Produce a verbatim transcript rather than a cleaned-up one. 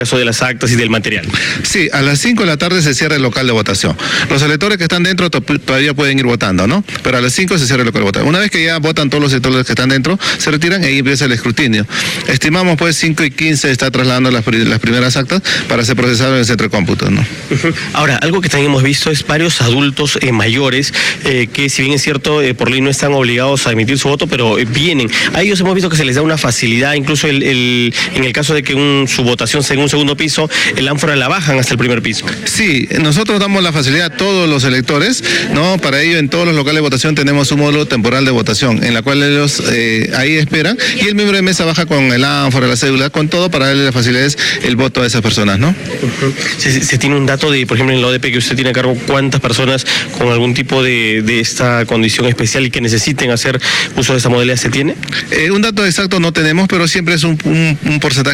Eso de las actas y del material. Sí, a las cinco de la tarde se cierra el local de votación. Los electores que están dentro todavía pueden ir votando, ¿no? Pero a las cinco se cierra el local de votación. Una vez que ya votan todos los electores que están dentro, se retiran y ahí empieza el escrutinio. Estimamos, pues, cinco y quince está trasladando las, las primeras actas para ser procesado en el centro de cómputo, ¿no? Uh-huh. Ahora, algo que también hemos visto es varios adultos eh, mayores eh, que, si bien es cierto, eh, por ley no están obligados a emitir su voto, pero eh, vienen. A ellos hemos visto que se les da una facilidad, incluso el, el, en el caso de que un, su votación sea en un segundo piso, el ánfora la bajan hasta el primer piso. Sí, nosotros damos la facilidad a todos los electores, ¿no? Para ello, en todos los locales de votación tenemos un módulo temporal de votación, en la cual ellos eh, ahí esperan, y el miembro de mesa baja con el ánfora, la cédula, con todo para darle las facilidades el voto a esas personas, ¿no? Uh-huh. ¿Se, se tiene un dato de, por ejemplo, en la O D P que usted tiene a cargo, cuántas personas con algún tipo de, de esta condición especial y que necesiten hacer uso de esta modalidad se tiene? Eh, un dato exacto no tenemos, pero siempre es un, un, un porcentaje